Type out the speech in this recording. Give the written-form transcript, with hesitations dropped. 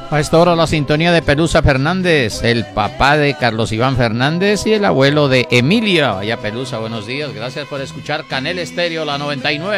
A esta hora la sintonía de Pelusa Fernández, el papá de Carlos Iván Fernández y el abuelo de Emilia. Vaya Pelusa, buenos días, gracias por escuchar Canel Estéreo, la 99.